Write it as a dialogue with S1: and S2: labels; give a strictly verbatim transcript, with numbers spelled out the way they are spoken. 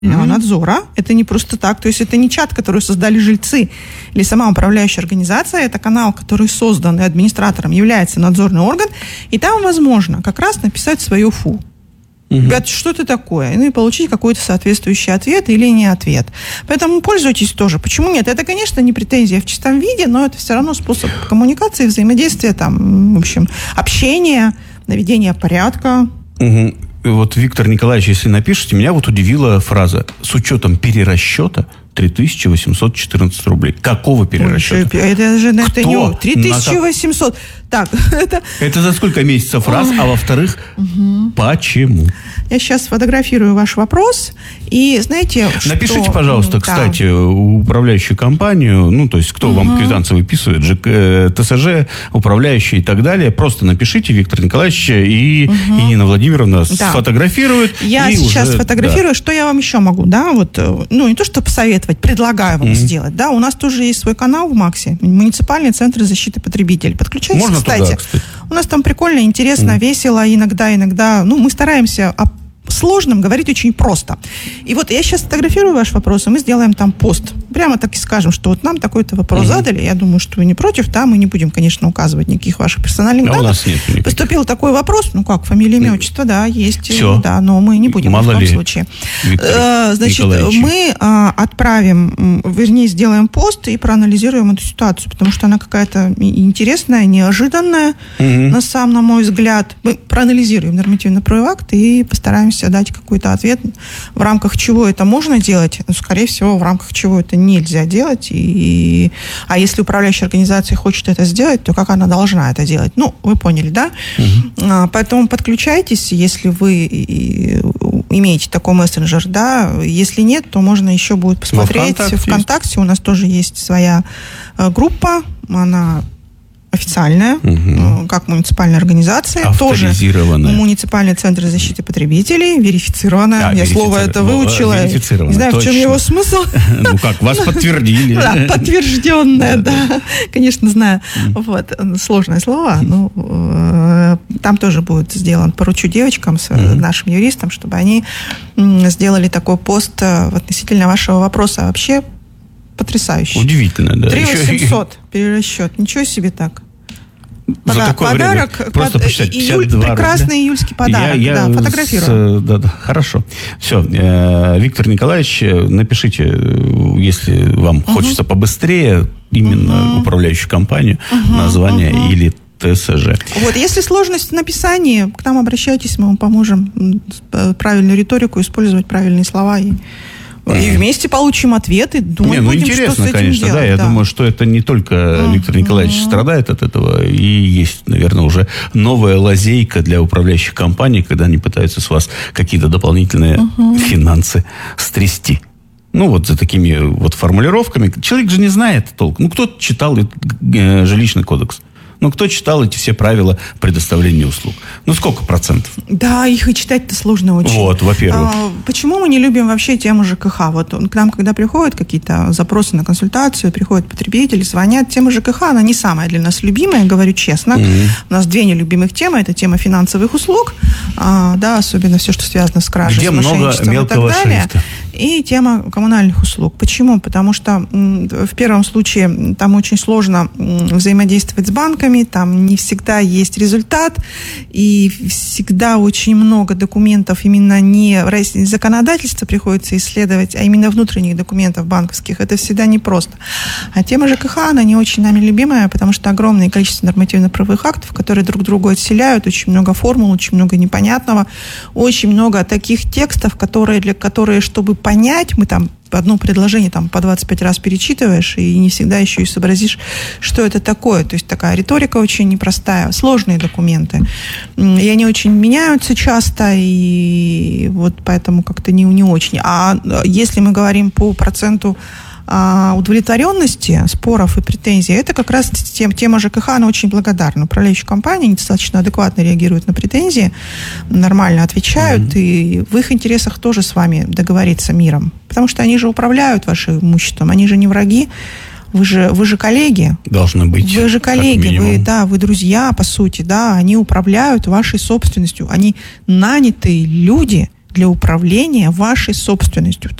S1: Mm-hmm. надзора. Это не просто так. То есть это не чат, который создали жильцы или сама управляющая организация. Это канал, который создан, и администратором является надзорный орган. И там возможно как раз написать свое фу. Mm-hmm. Ребят, что это такое? Ну и получить какой-то соответствующий ответ или не ответ. Поэтому пользуйтесь тоже. Почему нет? Это, конечно, не претензия в чистом виде, но это все равно способ коммуникации, взаимодействия, там, в общем, общения, наведения порядка.
S2: Mm-hmm. Вот, Виктор Николаевич, если напишите, меня вот удивила фраза «с учетом перерасчета три тысячи восемьсот четырнадцать рублей». Какого перерасчета?
S1: Ой, это же это
S2: Кто?
S1: не три тысячи восемьсот. Так, это...
S2: это за сколько месяцев раз, а во-вторых, угу. почему?
S1: Я сейчас сфотографирую ваш вопрос. И знаете,
S2: напишите,
S1: что...
S2: пожалуйста,
S1: да.
S2: кстати, управляющую компанию, ну, то есть, кто угу. вам квитанции выписывает, ЖК, ТСЖ, управляющий и так далее. Просто напишите, Виктор Николаевич и угу. Нина Владимировна да. сфотографируют.
S1: Я сейчас
S2: уже,
S1: сфотографирую.
S2: Да.
S1: Что я вам еще могу, да, вот, ну, не то, что посоветовать, предлагаю вам mm-hmm. сделать, да, у нас тоже есть свой канал в МАКСе, муниципальный центр защиты потребителей. Подключайтесь,
S2: Можно
S1: кстати.
S2: Туда, кстати. У
S1: нас там прикольно, интересно, mm-hmm. весело, иногда, иногда, ну, мы стараемся сложным говорить очень просто. И вот я сейчас фотографирую ваш вопрос, и мы сделаем там пост. Прямо так и скажем, что вот нам такой-то вопрос mm-hmm. задали. Я думаю, что вы не против, да, мы не будем, конечно, указывать никаких ваших персональных
S2: а
S1: данных.
S2: У нас нет никаких.
S1: Поступил такой вопрос, ну как, фамилия, имя, отчество, да, есть.
S2: Все.
S1: Да, но мы не будем
S2: Мало
S1: в том
S2: ли,
S1: случае.
S2: Виктор
S1: Значит,
S2: Николаевич.
S1: мы а, отправим, вернее, сделаем пост и проанализируем эту ситуацию, потому что она какая-то интересная, неожиданная, mm-hmm. на самом, на мой взгляд. Мы проанализируем нормативно-правовой акт и постараемся дать какой-то ответ, в рамках чего это можно делать, ну, скорее всего, в рамках чего это нельзя делать. И... А если управляющая организация хочет это сделать, то как она должна это делать? Ну, вы поняли, да? Угу. Поэтому подключайтесь, если вы имеете такой мессенджер, да. Если нет, то можно еще будет посмотреть.
S2: ВКонтакте,
S1: ВКонтакте у нас тоже есть своя группа, она официальная, угу. как муниципальная организация, тоже муниципальный центр защиты потребителей, верифицированная. А, Я слово это выучила. Не знаю, точно. В чем его смысл.
S2: Ну как, вас подтвердили.
S1: Да, подтвержденная, да. Конечно, знаю. Вот, сложное слово. Ну, там тоже будет сделан, поручу девочкам, с нашим юристам, чтобы они сделали такой пост относительно вашего вопроса. Вообще потрясающе.
S2: Удивительно, да.
S1: три тысячи восемьсот перерасчет. Ничего себе так.
S2: За
S1: Пода-
S2: такое
S1: подарок,
S2: время просто
S1: под,
S2: посчитать
S1: июль, прекрасный
S2: рубля.
S1: Июльский подарок.
S2: Я, я
S1: да, фотографирую.
S2: С, да, да, хорошо. Все. Э, Виктор Николаевич, напишите, если вам угу. хочется побыстрее, именно угу. управляющую компанию, угу, название угу. или ТСЖ.
S1: Вот, если сложность в написании, к нам обращайтесь, мы вам поможем правильную риторику использовать, правильные слова и И вместе получим ответы, думать
S2: не, ну,
S1: будем,
S2: интересно,
S1: что с этим
S2: конечно,
S1: делать.
S2: да. Я
S1: да.
S2: думаю, что это не только uh-huh. Виктор Николаевич uh-huh. страдает от этого, и есть, наверное, уже новая лазейка для управляющих компаний, когда они пытаются с вас какие-то дополнительные uh-huh. финансы стрясти. Ну, вот за такими вот формулировками. Человек же не знает толком. Ну, кто читал э, жилищный кодекс? Ну, кто читал эти все правила предоставления услуг? Ну, сколько процентов?
S1: Да, их и читать-то сложно очень.
S2: Вот, во-первых.
S1: А, почему мы не любим вообще тему ЖКХ? Вот к нам, когда приходят какие-то запросы на консультацию, приходят потребители, звонят, тема ЖКХ, она не самая для нас любимая, говорю честно. Mm-hmm. У нас две нелюбимых темы. Это тема финансовых услуг, а, да, особенно все, что связано с кражей,
S2: где
S1: с мошенничеством
S2: много мелкого
S1: и так далее.
S2: шрифта.
S1: И тема коммунальных услуг. Почему? Потому что в первом случае там очень сложно взаимодействовать с банками, там не всегда есть результат, и всегда очень много документов именно не законодательства приходится исследовать, а именно внутренних документов банковских. Это всегда непросто. А тема ЖКХ, она не очень нами любимая, потому что огромное количество нормативно-правовых актов, которые друг другу отселяют, очень много формул, очень много непонятного, очень много таких текстов, которые, для которые, чтобы понять, мы там одно предложение там по двадцать пять раз перечитываешь и не всегда еще и сообразишь, что это такое. То есть такая риторика очень непростая, сложные документы. И они очень меняются часто, и вот поэтому как-то не, не очень. А если мы говорим по проценту удовлетворенности споров и претензий, это как раз тем, тема ЖКХ, она очень благодарна. Управляющие компании достаточно адекватно реагируют на претензии, нормально отвечают, mm-hmm. и в их интересах тоже с вами договориться миром. Потому что они же управляют вашим имуществом, они же не враги, вы же, вы же коллеги.
S2: Должны быть.
S1: Вы же коллеги, вы, да, вы друзья, по сути, да, они управляют вашей собственностью, они нанятые люди для управления вашей собственностью.